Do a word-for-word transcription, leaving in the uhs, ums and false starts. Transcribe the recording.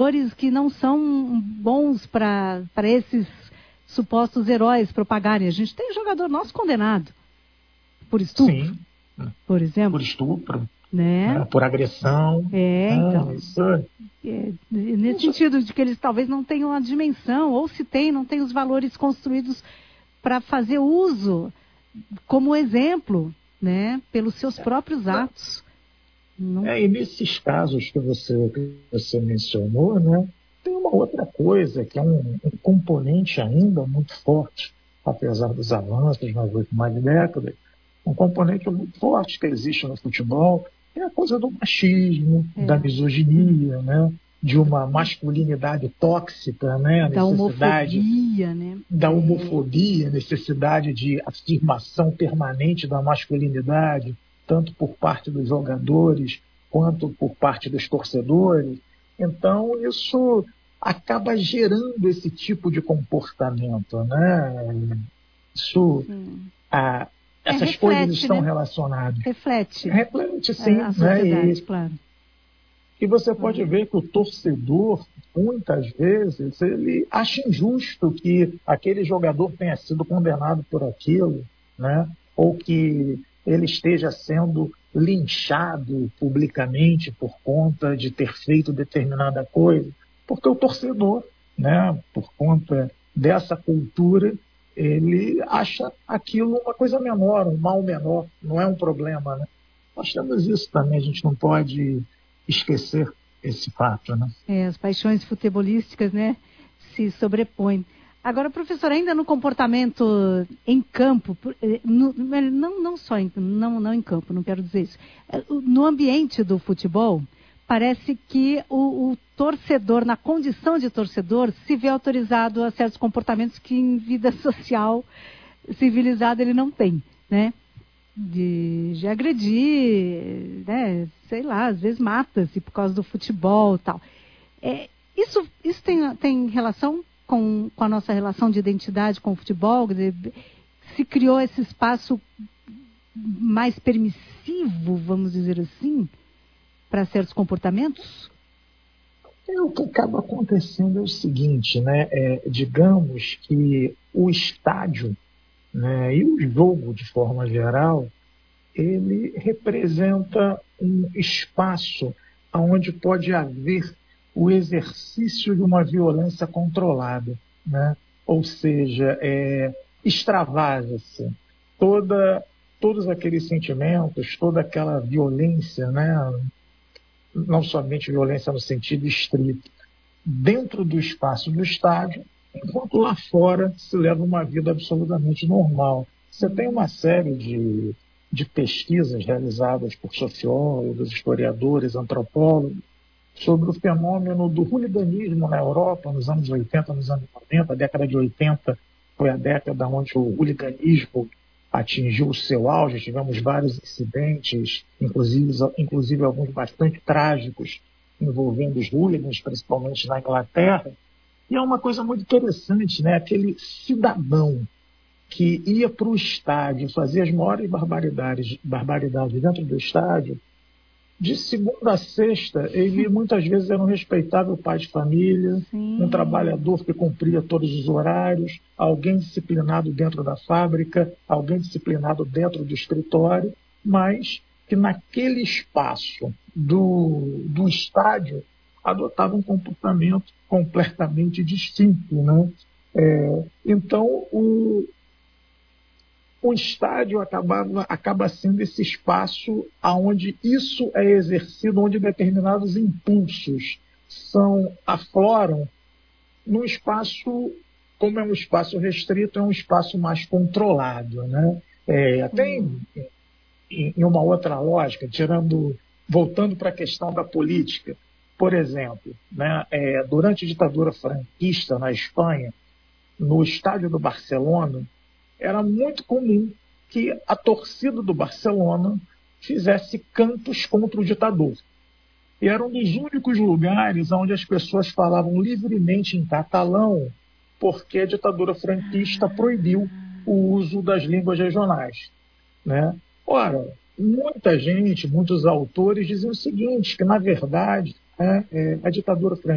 valores que não são bons para para esses supostos heróis propagarem. A gente tem jogador nosso condenado por estupro, Sim, por exemplo. por estupro, né? né? Por agressão. É, então. Ah, isso... é, nesse isso... sentido de que eles talvez não tenham a dimensão, ou se tem, não tem os valores construídos para fazer uso como exemplo, né? Pelos seus próprios atos. Não... É, e nesses casos que você, que você mencionou, né? Tem uma outra coisa, que é um, um componente ainda muito forte, apesar dos avanços nas últimas décadas, um componente muito forte que existe no futebol é a coisa do machismo, é. da misoginia, né? De uma masculinidade tóxica, né? A da necessidade homofobia, né? da homofobia, a necessidade de afirmação permanente da masculinidade, tanto por parte dos jogadores quanto por parte dos torcedores. Então, isso acaba gerando esse tipo de comportamento, né? Isso, a, essas é, reflete, coisas estão né? relacionadas. Reflete. Reflete, sim. A, a sociedade, né? e, claro. E você pode ver que o torcedor, muitas vezes, ele acha injusto que aquele jogador tenha sido condenado por aquilo, né? Ou que ele esteja sendo linchado publicamente por conta de ter feito determinada coisa, porque o torcedor, né, por conta dessa cultura, ele acha aquilo uma coisa menor, um mal menor, não é um problema, né? Nós temos isso também, a gente não pode esquecer esse fato, né? É, as paixões futebolísticas, né, se sobrepõem. Agora, professor, ainda no comportamento em campo, no, não, não só em, não, não em campo, não quero dizer isso. No ambiente do futebol, parece que o, o torcedor, na condição de torcedor, se vê autorizado a certos comportamentos que em vida social civilizada ele não tem, né? De, de agredir, né? Sei lá, às vezes mata-se por causa do futebol e tal. É, isso isso tem, tem relação com, com a nossa relação de identidade com o futebol? Se criou esse espaço mais permissivo, vamos dizer assim, para certos comportamentos? É, o que acaba acontecendo é o seguinte, né? É, digamos que o estádio, né, e o jogo, de forma geral, ele representa um espaço onde pode haver o exercício de uma violência controlada, né? Ou seja, é, extravasa-se toda, todos aqueles sentimentos, toda aquela violência, né? Não somente violência no sentido estrito, dentro do espaço do estádio, enquanto lá fora se leva uma vida absolutamente normal. Você tem uma série de, de pesquisas realizadas por sociólogos, historiadores, antropólogos, sobre o fenômeno do hooliganismo na Europa nos anos oitenta, nos anos noventa. A década de oitenta foi a década onde o hooliganismo atingiu o seu auge. Tivemos vários incidentes, inclusive, inclusive alguns bastante trágicos, envolvendo os hooligans, principalmente na Inglaterra. E é uma coisa muito interessante, né? Aquele cidadão que ia para o estádio fazer as maiores barbaridades, barbaridades dentro do estádio, de segunda a sexta, ele muitas vezes era um respeitável pai de família, Sim. um trabalhador que cumpria todos os horários, alguém disciplinado dentro da fábrica, alguém disciplinado dentro do escritório, mas que naquele espaço do, do estádio adotava um comportamento completamente distinto, né? É, então, o, o estádio acabava, acaba sendo esse espaço onde isso é exercido, onde determinados impulsos são, afloram, num espaço, como é um espaço restrito, é um espaço mais controlado, né? É, até em, em, em uma outra lógica, tirando, voltando para a questão da política, por exemplo, né, é, durante a ditadura franquista na Espanha, no estádio do Barcelona, era muito comum que a torcida do Barcelona fizesse cantos contra o ditador. E era um dos únicos lugares onde as pessoas falavam livremente em catalão, porque a ditadura franquista proibiu o uso das línguas regionais, né? Ora, muita gente, muitos autores diziam o seguinte, que na verdade, né, é, a ditadura franquista